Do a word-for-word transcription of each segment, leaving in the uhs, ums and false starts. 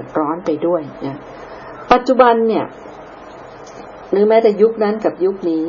ดร้อนไปด้วยนะปัจจุบันเนี่ยหรือแม้แต่ยุคนั้นกับยุคนี้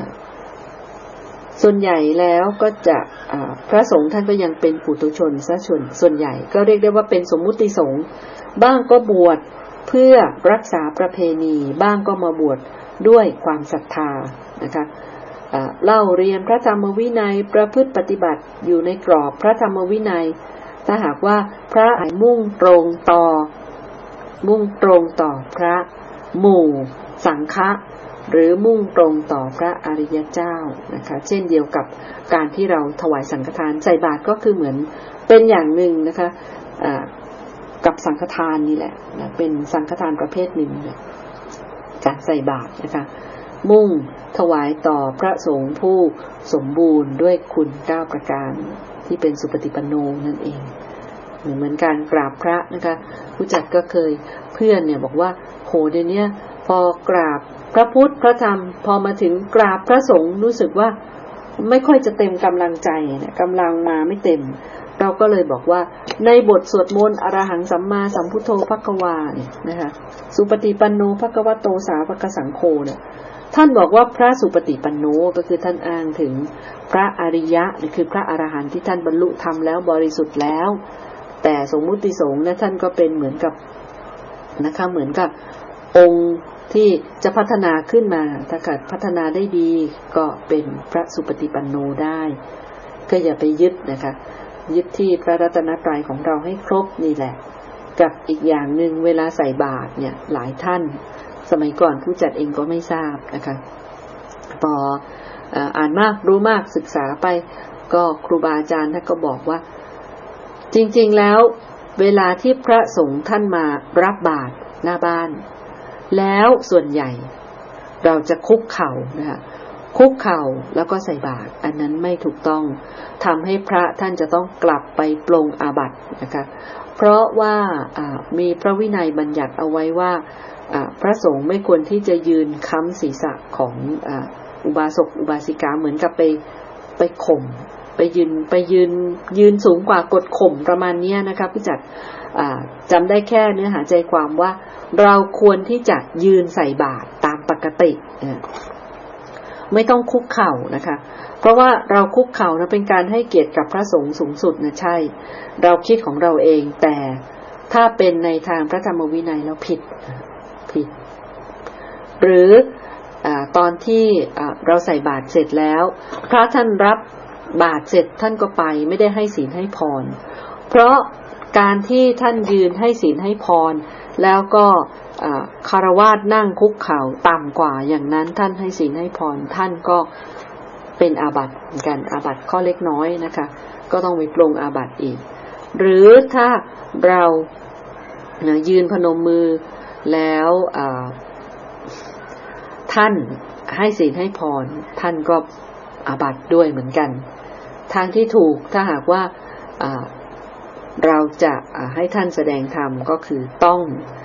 ส่วนใหญ่แล้วก็จะพระสงฆ์ท่านก็ยังเป็นปุถุชนซะส่วนส่วนใหญ่ก็เรียกได้ว่าเป็นสมมุติสงฆ์บ้างก็บวชเพื่อรักษาประเพณีบ้างก็มาบวชด้วยความศรัทธานะคะเล่าเรียนพระธรรมวินัยประพฤติปฏิบัติอยู่ในกรอบพระธรรมวินัยถ้าหากว่าพระมุ่งตรงต่อมุ่งตรงต่อพระหมู่สังฆะหรือมุ่งตรงต่อพระอริยเจ้านะคะเช่นเดียวกับการที่เราถวายสังฆทานใส่บาตรก็คือเหมือนเป็นอย่างหนึ่งนะคะกับสังฆทานนี่แหละเป็นสังฆทานประเภทหนึ่งการใส่บาตรนะคะมุ่งถวายต่อพระสงฆ์ผู้สมบูรณ์ด้วยคุณเก้าประการที่เป็นสุปฏิปันโนนั่นเองเหมือนการกราบพระนะคะผู้จัดก็เคยเพื่อนเนี่ยบอกว่าโหเดี๋ยวนี้พอกราบพระพุทธพระธรรมพอมาถึงกราบพระสงฆ์รู้สึกว่าไม่ค่อยจะเต็มกำลังใจนะกำลังมาไม่เต็มเราก็เลยบอกว่าในบทสวดมนต์อรหังสัมมาสัมพุทโธภควาเนี่ยนะคะสุปฏิปันโนภควโตสาวกสังโฆเนี่ยท่านบอกว่าพระสุปฏิปันโนก็คือท่านอ้างถึงพระอริยะคือพระอรหันต์ที่ท่านบรรลุธรรมแล้วบริสุทธิ์แล้วแต่สมมุติสงฆ์นะท่านก็เป็นเหมือนกับนะคะเหมือนกับองค์ที่จะพัฒนาขึ้นมาถ้าเกิดพัฒนาได้ดีก็เป็นพระสุปฏิปันโนได้ก็อย่าไปยึดนะคะยึดที่พระรัตนตรัยของเราให้ครบนี่แหละกับอีกอย่างหนึ่งเวลาใส่บาตรเนี่ยหลายท่านสมัยก่อนผู้จัดเองก็ไม่ทราบนะคะพออ่านมากรู้มากศึกษาไปก็ครูบาอาจารย์ท่านก็บอกว่าจริงๆแล้วเวลาที่พระสงฆ์ท่านมารับบาตรหน้าบ้านแล้วส่วนใหญ่เราจะคุกเข่านะคะคุกเข่าแล้วก็ใส่บาตรอันนั้นไม่ถูกต้องทำให้พระท่านจะต้องกลับไปปลงอาบัตินะคะเพราะว่ามีพระวินัยบัญญัติเอาไว้ว่าพระสงฆ์ไม่ควรที่จะยืนค้ำศีรษะของอุบาสกอุบาสิกาเหมือนกับไปไปข่มไปยืนไปยืนยืนสูงกว่ากดข่มประมาณนี้นะคะผู้จัดจำได้แค่เนื้อหาใจความว่าเราควรที่จะยืนใส่บาตรตามปกติไม่ต้องคุกเข่านะคะเพราะว่าเราคุกเข่านะเป็นการให้เกียรติกับพระสงฆ์สูงสุดนะใช่เราคิดของเราเองแต่ถ้าเป็นในทางพระธรรมวินัยแล้วผิดผิดหรืออ่าตอนที่อ่าเราใส่บาตรเสร็จแล้วพระท่านรับบาตรเสร็จท่านก็ไปไม่ได้ให้ศีลให้พรเพราะการที่ท่านยืนให้ศีลให้พรแล้วก็คฤหัสถ์นั่งคุกเข่าต่ำกว่าอย่างนั้นท่านให้ศีลให้พรท่านก็เป็นอาบัติเหมือนกันอาบัติข้อเล็กน้อยนะคะก็ต้องไปปลงอาบัติอีกหรือถ้าเรายืนพนมมือแล้วท่านให้ศีลให้พรท่านก็อาบัติด้วยเหมือนกันทางที่ถูกถ้าหากว่าเราจะให้ท่านแสดงธรรมก็คือต้อง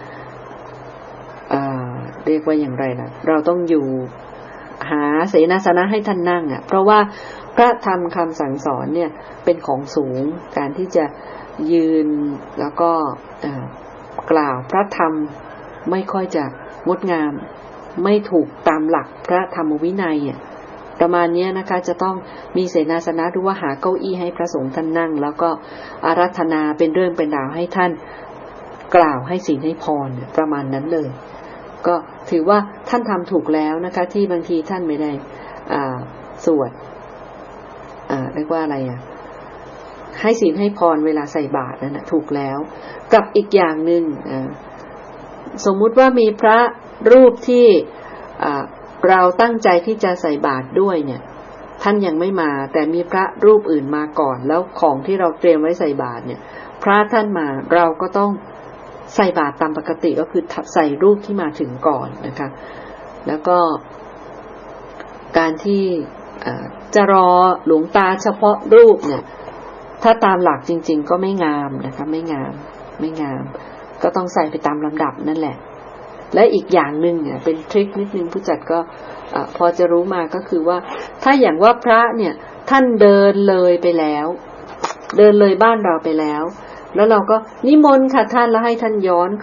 เรียกว่าอย่างไรล่ะเราต้องอยู่หาเสนาสนะให้ท่านนั่งอ่ะเพราะว่าพระธรรมคำสั่งสอนเนี่ยเป็นของสูงการที่จะยืนแล้วก็กล่าวพระธรรมไม่ค่อยจะงดงามไม่ถูกตามหลักพระธรรมวินัยอ่ะประมาณนี้นะคะจะต้องมีเสนาสนะหรือว่าหาเก้าอี้ให้พระสงฆ์ท่านนั่งแล้วก็อาราธนาเป็นเรื่องเป็นราวให้ท่านกล่าวให้ศีลให้พรประมาณนั้นเลยก็ถือว่าท่านทำถูกแล้วนะคะที่บางทีท่านไม่ได้อ่าสวดอ่าเรียกว่าอะไรอ่ะให้ศีลให้พรเวลาใส่บาตรนั่นนะถูกแล้วกับอีกอย่างนึงอ่าสมมุติว่ามีพระรูปที่อ่าเราตั้งใจที่จะใส่บาตรด้วยเนี่ยท่านยังไม่มาแต่มีพระรูปอื่นมาก่อนแล้วของที่เราเตรียมไว้ใส่บาตรเนี่ยพระท่านมาเราก็ต้องใส่บาตรตามปกติก็คือใส่รูปที่มาถึงก่อนนะคะแล้วก็การที่จะรอหลวงตาเฉพาะรูปเนี่ยถ้าตามหลักจริงๆก็ไม่งามนะคะไม่งามไม่งามก็ต้องใส่ไปตามลำดับนั่นแหละและอีกอย่างนึงเนี่ยเป็นทริคนิดนึงผู้จัดก็พอจะรู้มาก็คือว่าถ้าอย่างว่าพระเนี่ยท่านเดินเลยไปแล้วเดินเลยบ้านเราไปแล้วแล้วเราก็นิมนต์ค่ะท่านแล้วให้ท่านย้อน